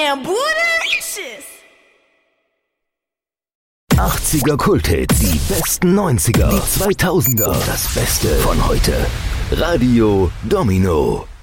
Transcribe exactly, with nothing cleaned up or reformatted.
And Bruder, tschüss. achtziger Kulthits, die besten neunziger, die zweitausender und das Beste von heute. Radio Domino.